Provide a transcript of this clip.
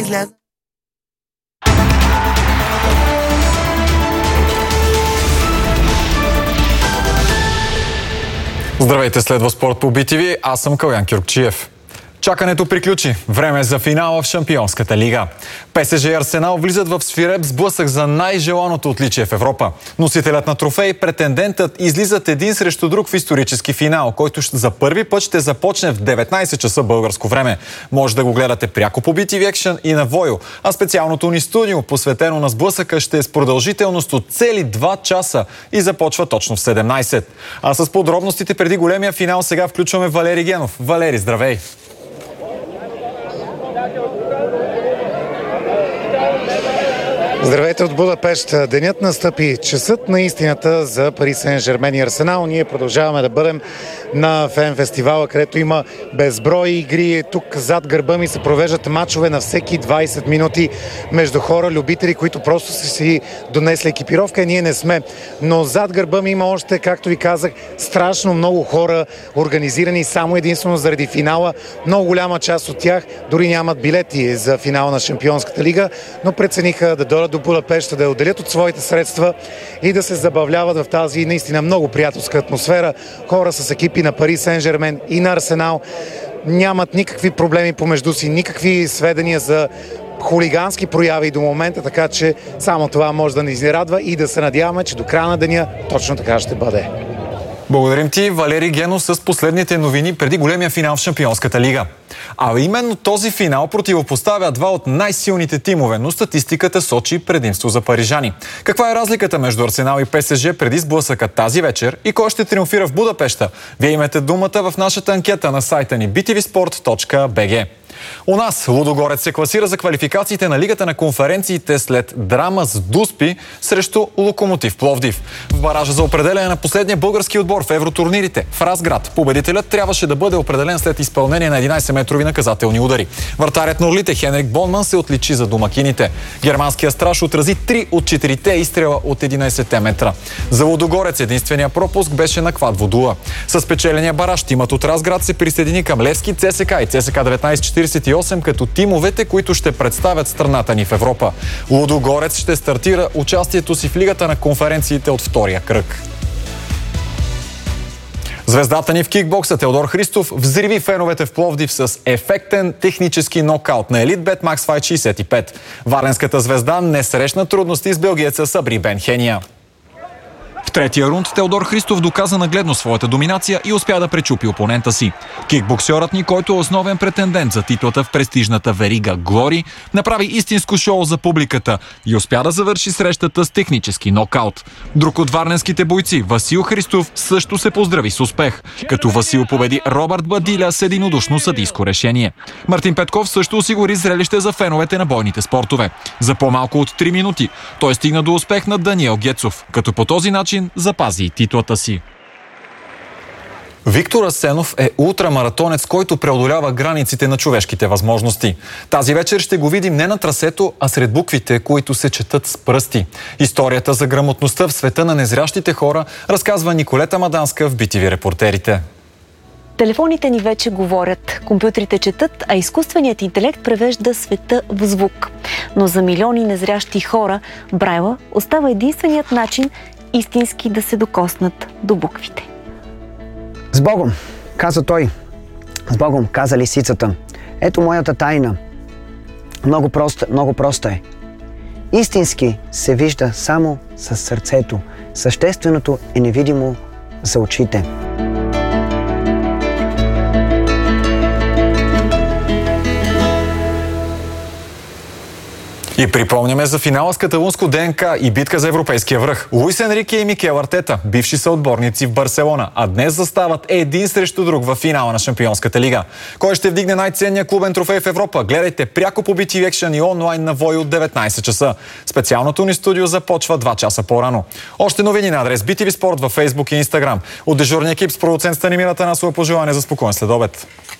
изляза. Здравейте, следва спорт по BTV. Аз съм Калян Кюркчиев. Чакането приключи. Време е за финала в Шампионската лига. ПСЖ и Арсенал влизат в свиреп сблъсък за най-желаното отличие в Европа. Носителят на трофей, претендентът, излизат един срещу друг в исторически финал, който за първи път ще започне в 19 часа българско време. Може да го гледате пряко по BTV Action и на Войо. А специалното ни студио, посветено на сблъсъка, ще е с продължителност от цели 2 часа и започва точно в 17. А с подробностите преди големия финал сега включваме Валери Генов. Валери, здравей! Здравейте от Будапеща. Денят настъпи. Часът на истината за Пари Сен-Жермен и Арсенал. Ние продължаваме да бъдем на фен фестивала, където има безброй игри. Тук зад гърба ми се провеждат мачове на всеки 20 минути между хора, любители, които просто са си донесли екипировка. Ние не сме. Но зад гърба ми има още, както ви казах, страшно много хора, организирани само единствено заради финала. Много голяма част от тях дори нямат билети за финала на Шампионската лига, но прецениха да дойдат до Будапеща, да я отделят от своите средства и да се забавляват в тази наистина много приятелска атмосфера. Хора с екипи на Пари Сен-Жермен и на Арсенал нямат никакви проблеми помежду си, никакви сведения за хулигански прояви до момента, така че само това може да ни изнерадва и да се надяваме, че до края на деня точно така ще бъде. Благодарим ти, Валери Генов, с последните новини преди големия финал в Шампионската лига. А именно този финал противопоставя два от най-силните тимове, но статистиката сочи предимство за парижани. Каква е разликата между Арсенал и ПСЖ преди сблъсъка тази вечер и кой ще триумфира в Будапеща? Вие имате думата в нашата анкета на сайта ни btvsport.bg. У нас Лудогорец се класира за квалификациите на Лигата на конференциите след драма с Дуспи срещу Локомотив Пловдив. В баража за определяне на последния български отбор в евротурнирите в Разград победителят трябваше да бъде определен след изпълнение на 11-метрови наказателни удари. Вратарят на орлите Хенрик Бонман се отличи за домакините. Германският страж отрази 3 от 4-те изстрела от 11 метра. За Лудогорец единствения пропуск беше на Квад Водула. С печеления бараж тимът от Разград се присъедини към Левски, ЦСК и ЦСК 1948 като тимовете, които ще представят страната ни в Европа. Лудогорец ще стартира участието си в Лигата на конференциите от втория кръг. Звездата ни в кикбокса Теодор Христов взриви феновете в Пловдив с ефектен технически нокаут на Елитбет Макс Файт 65. Варненската звезда не срещна трудности с белгиеца Сабри Бен Хения. В третия рунд Теодор Христов доказа нагледно своята доминация и успя да пречупи опонента си. Кикбоксерът ни, който е основен претендент за титлата в престижната верига Глори, направи истинско шоу за публиката и успя да завърши срещата с технически нокаут. Друг от варненските бойци, Васил Христов, също се поздрави с успех, като Васил победи Робърт Бадиля с единодушно съдийско решение. Мартин Петков също осигури зрелище за феновете на бойните спортове. За по-малко от 3 минути той стигна до успех на Даниел Гецов, като по този начин запази и титлата си. Виктор Асенов е ултрамаратонец, който преодолява границите на човешките възможности. Тази вечер ще го видим не на трасето, а сред буквите, които се четат с пръсти. Историята за грамотността в света на незрящите хора разказва Николета Маданска в BTV Репортерите. Телефоните ни вече говорят, компютрите четат, а изкуственият интелект превежда света в звук. Но за милиони незрящи хора Брайла остава единственият начин истински да се докоснат до буквите. С Богом, каза той. С Богом, каза лисицата. Ето моята тайна. Много проста е. Истински се вижда само със сърцето. Същественото е невидимо за очите. И припомняме за финала с каталунско ДНК и битка за европейския връх. Луис Енрике и Микел Артета, бивши съотборници в Барселона, а днес застават един срещу друг в финала на Шампионската лига. Кой ще вдигне най-ценния клубен трофей в Европа? Гледайте пряко по BTV Action и онлайн на Вой от 19 часа. Специалното ни студио започва 2 часа по-рано. Още новини на адрес BTV Sport във Facebook и Instagram. От дежурния екип с продуцент Станимира Танасова пожелание за спокоен следобед.